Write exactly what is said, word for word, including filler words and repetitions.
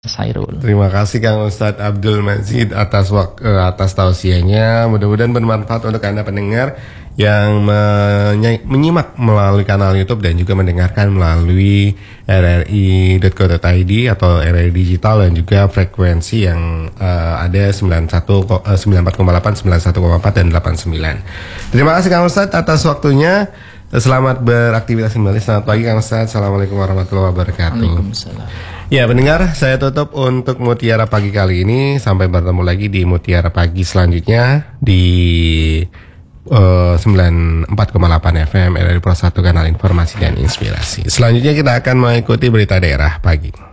Sairul. Terima kasih Kang Ustadz Abdul Majid atas wak- uh, atas tausiahnya. Mudah-mudahan bermanfaat untuk Anda pendengar yang menyi- menyimak melalui kanal YouTube dan juga mendengarkan melalui r r i dot co dot i d atau R R I Digital dan juga frekuensi yang uh, ada sembilan puluh satu, uh, sembilan puluh empat koma delapan, sembilan puluh satu koma empat dan delapan puluh sembilan. Terima kasih Kang Ustadz atas waktunya. Selamat beraktivitas kembali. Selamat pagi Kang Ustadz. Assalamualaikum warahmatullahi wabarakatuh. Waalaikumsalam. Ya pendengar, saya tutup untuk Mutiara Pagi kali ini. Sampai bertemu lagi di Mutiara Pagi selanjutnya di uh, sembilan puluh empat koma delapan F M R R I Pro satu, kanal informasi dan inspirasi. Selanjutnya kita akan mengikuti berita daerah pagi.